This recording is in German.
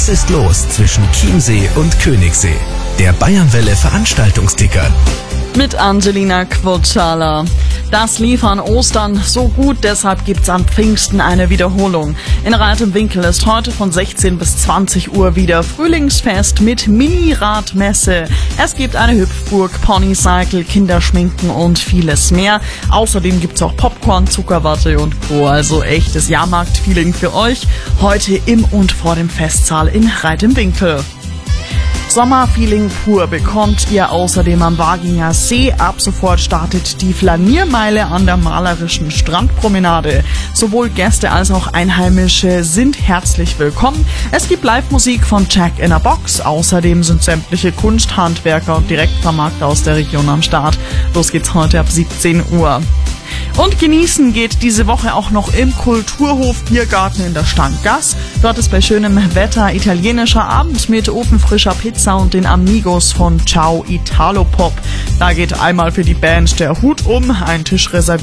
Was ist los zwischen Chiemsee und Königssee? Der Bayernwelle Veranstaltungsticker. Mit Angelina Quotschala. Das lief an Ostern so gut, deshalb gibt's am Pfingsten eine Wiederholung. In Reit im Winkel ist heute von 16 bis 20 Uhr wieder Frühlingsfest mit Mini-Radmesse. Es gibt eine Hüpfburg, Ponycycle, Kinderschminken und vieles mehr. Außerdem gibt's auch Popcorn, Zuckerwatte und Co. Also echtes Jahrmarkt-Feeling für euch. Heute im und vor dem Festsaal in Reit im Winkel. Sommerfeeling pur bekommt ihr außerdem am Waginger See. Ab sofort startet die Flaniermeile an der malerischen Strandpromenade. Sowohl Gäste als auch Einheimische sind herzlich willkommen. Es gibt Live-Musik von Jack in a Box. Außerdem sind sämtliche Kunsthandwerker und Direktvermarkter aus der Region am Start. Los geht's heute ab 17 Uhr. Und genießen geht diese Woche auch noch im Kulturhof Biergarten in der Stankgasse. Dort ist bei schönem Wetter italienischer Abend mit ofenfrischer Pizza und den Amigos von Ciao Italo Pop. Da geht einmal für die Band der Hut um, ein Tisch reserviert